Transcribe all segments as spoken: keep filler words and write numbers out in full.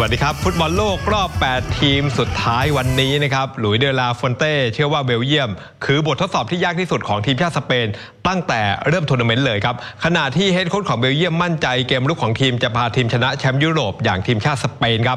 วัสดีครับฟุตบอลโลกรอบแปดทีมสุดท้ายวันนี้นะครับหลุยส์เดลาฟอนเต้เชื่อว่าเบลเยียมคือบททดสอบที่ยากที่สุดของทีมชาติสเปนตั้งแต่เริ่มทัวร์นาเมนต์เลยครับขณะที่เฮดโค้ชของเบลเยียมมั่นใจเกมรุกของทีมจะพาทีมชนะแชมป์ยุโรปอย่างทีมชาติสเปนครับ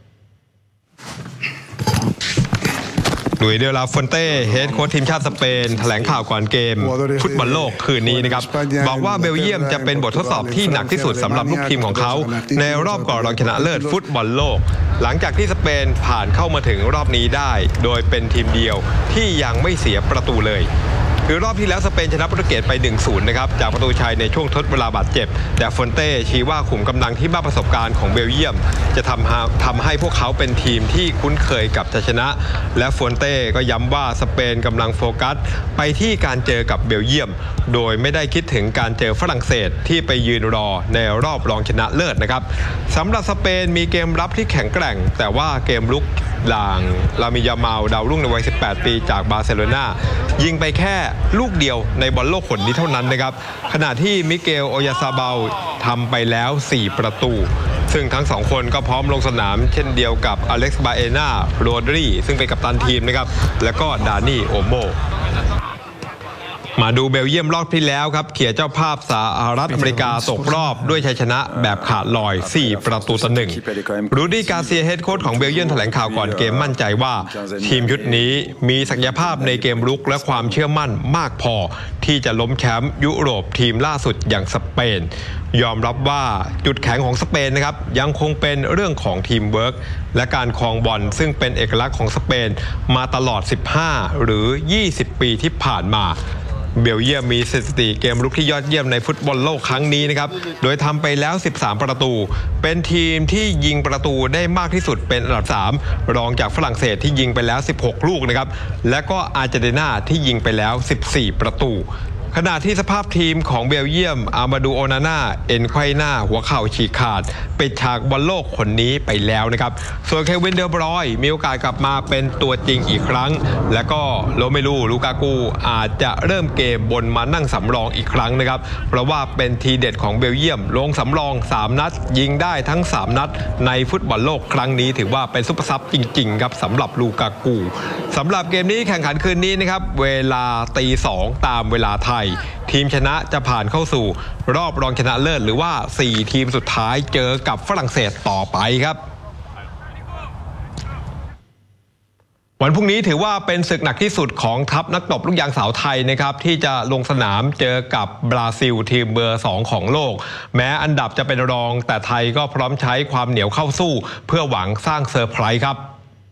หลุยส์เดลาฟอนเต้เฮดโค้ชทีมชาติสเปนแถลงข่าวก่อนเกมฟุตบอลโลกคืนนี้นะครับบอกว่าเบลเยียมจะเป็นบททดสอบที่หนักที่สุดสำหรับลูกทีมของเขาในรอบก่อนรองชนะเลิศฟุตบอลโลกหลังจากที่สเปนผ่านเข้ามาถึงรอบนี้ได้โดยเป็นทีมเดียวที่ยังไม่เสียประตูเลยคือรอบที่แล้วสเปนชนะโปรตุเกสไป หนึ่งศูนย์ นะครับจากประตูชัยในช่วงทดเวลาบาดเจ็บแต่ฟอนเต้ชี้ว่าขุมกำลังที่มากประสบการณ์ของเบลเยียมจะทำทำให้พวกเขาเป็นทีมที่คุ้นเคยกับชัยชนะและฟอนเต้ก็ย้ำว่าสเปนกำลังโฟกัสไปที่การเจอกับเบลเยียมโดยไม่ได้คิดถึงการเจอฝรั่งเศสที่ไปยืนรอในรอบรองชนะเลิศนะครับสำหรับสเปนมีเกมรับที่แข็งแกร่งแต่ว่าเกมลุกหลังลามิยามาลดาวรุ่งในวัยสิบแปดปีจากบาร์เซโลนายิงไปแค่ลูกเดียวในบอลโลกคนนี้เท่านั้นนะครับขณะที่มิเกลโอยาซาบาลทำไปแล้วสี่ประตูซึ่งทั้งสองคนก็พร้อมลงสนามเช่นเดียวกับอเล็กซ์บาเอนาโรดรีซึ่งเป็นกัปตันทีมนะครับแล้วก็ดานี่โอโมมาดูเบลเยียมรอบที่แล้วครับเขี่ยเจ้าภาพสหรัฐอเมริกาตกรอบด้วยชัยชนะแบบขาดลอยสี่ประตูต่อหนึ่งรูดี้กาเซียเฮดโค้ชของเบลเยียมแถลงข่าวก่อนเกมมั่นใจว่าทีมชุดนี้มีศักยภาพในเกมรุกและความเชื่อมั่นมากพอที่จะล้มแชมป์ยุโรปทีมล่าสุดอย่างสเปนยอมรับว่าจุดแข็งของสเปนนะครับยังคงเป็นเรื่องของทีมเวิร์กและการครองบอลซึ่งเป็นเอกลักษณ์ของสเปนมาตลอดสิบห้าหรือยี่สิบปีที่ผ่านมาเบลเยียมมีสถิติเกมรุกที่ยอดเยี่ยมในฟุตบอลโลกครั้งนี้นะครับโดยทำไปแล้วสิบสามประตูเป็นทีมที่ยิงประตูได้มากที่สุดเป็นอันดับสามรองจากฝรั่งเศสที่ยิงไปแล้วสิบหกลูกนะครับและก็อาร์เจนตินาที่ยิงไปแล้วสิบสี่ประตูขณะที่สภาพทีมของเบลเยียมอามาดูโอนาน่าเอ็นไขว้หน้าหัวเข่าฉีกขาดปิดฉากบอลโลกคนนี้ไปแล้วนะครับส่วนเควินเดอร์บรอยน์มีโอกาสกลับมาเป็นตัวจริงอีกครั้งและก็โรเมลูลูกากูอาจจะเริ่มเกมบนมานั่งสำรองอีกครั้งนะครับเพราะว่าเป็นทีเด็ดของเบลเยียมลงสำรองสามนัดยิงได้ทั้งสามนัดในฟุตบอลโลกครั้งนี้ถือว่าเป็นซุปเปอร์ซับจริงๆครับสำหรับลูกากูสำหรับเกมนี้แข่งขันคืนนี้นะครับเวลาตีสองตามเวลาไทยทีมชนะจะผ่านเข้าสู่รอบรองชนะเลิศหรือว่าสี่ทีมสุดท้ายเจอกับฝรั่งเศสต่อไปครับวันพรุ่งนี้ถือว่าเป็นศึกหนักที่สุดของทัพนักตบลูกยางสาวไทยนะครับที่จะลงสนามเจอกับบราซิลทีมเบอร์สองของโลกแม้อันดับจะเป็นรองแต่ไทยก็พร้อมใช้ความเหนียวเข้าสู้เพื่อหวังสร้างเซอร์ไพรส์ครับ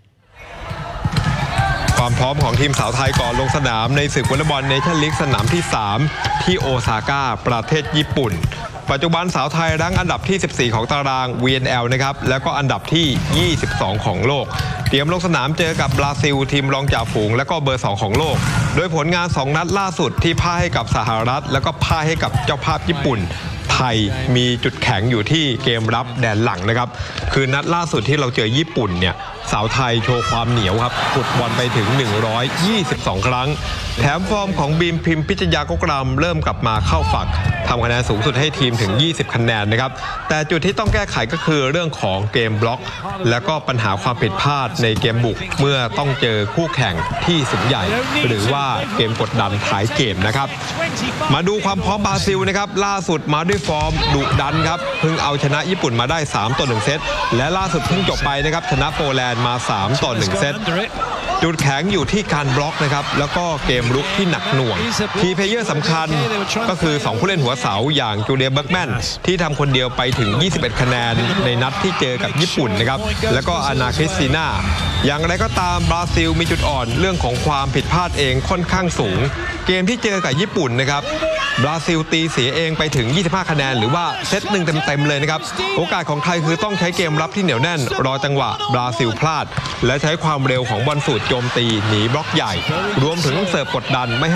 ความพร้อมของทีมสาวไทยก่อนลงสนามในศึกวอลเลย์บอลเนชั่นลีกสนามที่สามที่โอซาก้าประเทศญี่ปุ่นปัจจุบันสาวไทยรั้งอันดับที่สิบสี่ของตาราง วี เอ็น แอล นะครับแล้วก็อันดับที่ยี่สิบสองของโลกเตรียมลงสนามเจอกับบราซิลทีมรองจ่าฝูงและก็เบอร์สองของโลกโดยผลงานสองนัดล่าสุดที่พ่ายให้กับสหรัฐแล้วก็พ่ายให้กับเจ้าภาพญี่ปุ่นไทยมีจุดแข็งอยู่ที่เกมรับแดนหลังนะครับคือนัดล่าสุดที่เราเจอญี่ปุ่นเนี่ยสาวไทยโชว์ความเหนียวครับขุดบอลไปถึงหนึ่งร้อยยี่สิบสองครั้งแถมฟอร์มของบีมพิมพิชยากกรำเริ่มกลับมาเข้าฝักทำคะแนนสูงสุดให้ทีมถึงยี่สิบคะแนนนะครับแต่จุดที่ต้องแก้ไขก็คือเรื่องของเกมบล็อกและก็ปัญหาความผิดพลาดในเกมบุกเมื่อต้องเจอคู่แข่งที่สูงใหญ่หรือว่าเกมกดดันท้ายเกมนะครับมาดูความพร้อมบราซิลนะครับล่าสุดมาด้วยฟอร์มดุดันครับเพิ่งเอาชนะญี่ปุ่นมาได้สามต่อหนึ่งเซตและล่าสุดเพิ่งจบไปนะครับชนะโปแลนด์มาสามต่อหนึ่งเซตจุดแข็งอยู่ที่การบล็อกนะครับแล้วก็เกมรุกที่หนักหน่วงคีย์เพลเยอร์สำคัญก็คือสองผู้เล่นหัวเสาอย่างจูเลียเบิร์กแมนที่ทำคนเดียวไปถึงยี่สิบเอ็ดคะแนนในนัดที่เจอกับญี่ปุ่นนะครับแล้วก็อานาคริสติน่าอย่างไรก็ตามบราซิลมีจุดอ่อนเรื่องของความผิดพลาดเองค่อนข้างสูงเกมที่เจอกับญี่ปุ่นนะครับบราซิลตีเสียเองไปถึงยี่สิบห้าคะแนนหรือว่าเซตหนึ่งเต็มๆเลยนะครับโอกาสของไทยคือต้องใช้เกมรับที่เหนียวแน่นรอจังหวะบราซิลพลาดและใช้ความเร็วของบอลสูดโจมตีหนีบล็อกใหญ่รวมถึงต้องเสิร์ฟกดดันไม่